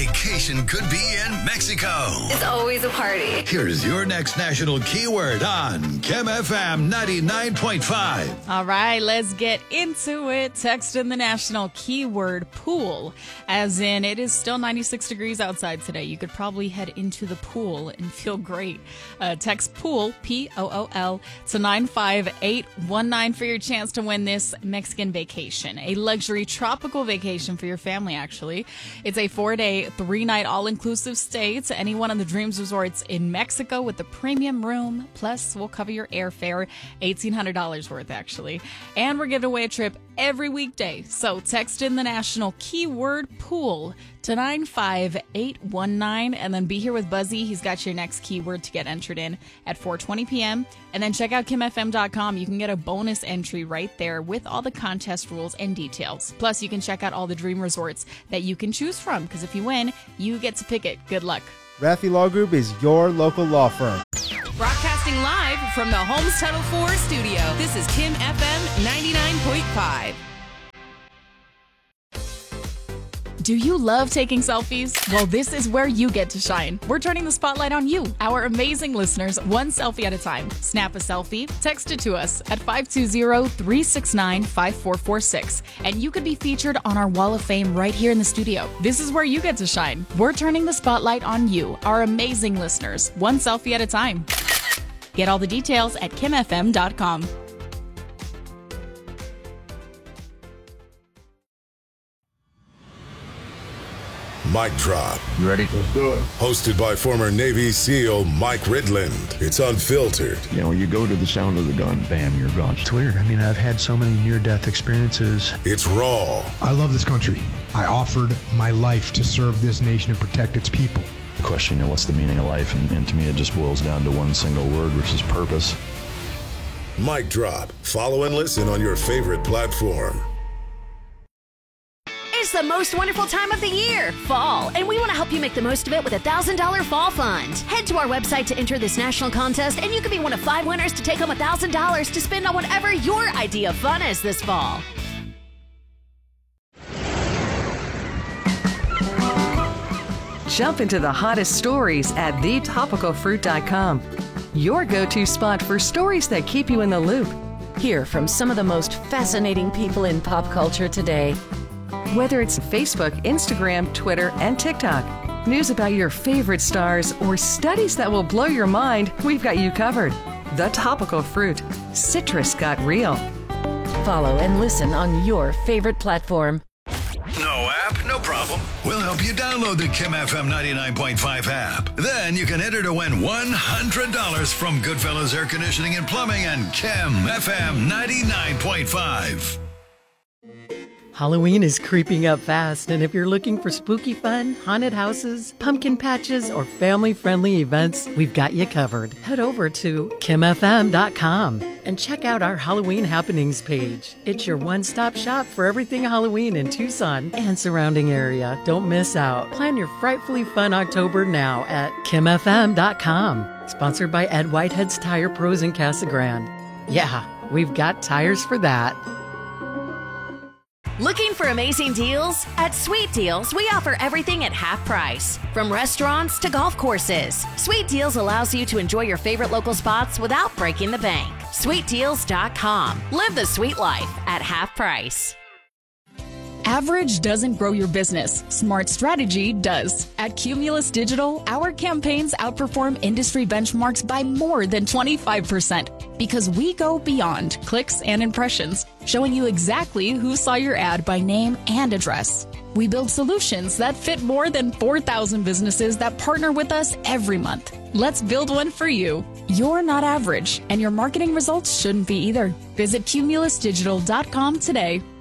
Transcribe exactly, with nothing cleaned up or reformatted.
vacation could be in Mexico. It's always a party. Here's your next national keyword on Kim F M ninety-nine point five. All right, let's get into it. Text in the national keyword pool, as in it is still ninety-six degrees outside today. You could probably head into the pool and feel great. Uh, text pool, P O O L, to nine five eight one nine for your chance to win this Mexican vacation. A luxury tropical vacation for your family, actually. It's a four-day, three-night all-inclusive stay to any one of the Dreams Resorts in Mexico with the premium room. Plus, we'll cover your airfare, eighteen hundred dollars worth, actually. And we're giving away a trip every weekday. So text in the national keyword pool to nine five eight one nine and then be here with Buzzy. He's got your next keyword to get entered in at four twenty p.m. And then check out kim f m dot com. You can get a bonus entry right there with all the contest rules and details. Plus, you can check out all the dream resorts that you can choose from, because if you win, you get to pick it. Good luck. Raffy Law Group is your local law firm. Broadcasting live from the Homes Title four studio, this is Kim F M ninety-nine point five. Do you love taking selfies? Well, this is where you get to shine. We're turning the spotlight on you, our amazing listeners, one selfie at a time. Snap a selfie, text it to us at five two zero, three six nine, five four four six, and you could be featured on our Wall of Fame right here in the studio. This is where you get to shine. We're turning the spotlight on you, our amazing listeners, one selfie at a time. Get all the details at kim f m dot com. Mic Drop. You ready? Let's do it. Hosted by former Navy SEAL Mike Ridland. It's unfiltered. You know, you go to the sound of the gun, bam, you're gone. It's weird. I mean, I've had so many near-death experiences. It's raw. I love this country. I offered my life to serve this nation and protect its people. The question, you know, what's the meaning of life? And, and to me, it just boils down to one single word, which is purpose. Mic Drop. Follow and listen on your favorite platform. It's the most wonderful time of the year, fall, and we want to help you make the most of it with a one thousand dollars Fall Fund. Head to our website to enter this national contest, and you could be one of five winners to take home one thousand dollars to spend on whatever your idea of fun is this fall. Jump into the hottest stories at the topical fruit dot com. Your go-to spot for stories that keep you in the loop. Hear from some of the most fascinating people in pop culture today. Whether it's Facebook, Instagram, Twitter, and TikTok, news about your favorite stars, or studies that will blow your mind, we've got you covered. The Topical Fruit. Citrus got real. Follow and listen on your favorite platform. No app? No problem. We'll help you download the Kim F M ninety-nine point five app. Then you can enter to win one hundred dollars from Goodfellas Air Conditioning and Plumbing and Kim F M ninety-nine point five. Halloween is creeping up fast, and if you're looking for spooky fun, haunted houses, pumpkin patches, or family-friendly events, we've got you covered. Head over to kim f m dot com and check out our Halloween happenings page. It's your one-stop shop for everything Halloween in Tucson and surrounding area. Don't miss out. Plan your frightfully fun October now at kim f m dot com. Sponsored by Ed Whitehead's Tire Pros in Casa Grande. Yeah, we've got tires for that. Looking for amazing deals? At Sweet Deals, we offer everything at half price. From restaurants to golf courses, Sweet Deals allows you to enjoy your favorite local spots without breaking the bank. sweet deals dot com. Live the sweet life at half price. Average doesn't grow your business. Smart strategy does. At Cumulus Digital, our campaigns outperform industry benchmarks by more than twenty-five percent because we go beyond clicks and impressions, showing you exactly who saw your ad by name and address. We build solutions that fit more than four thousand businesses that partner with us every month. Let's build one for you. You're not average, and your marketing results shouldn't be either. Visit cumulus digital dot com today.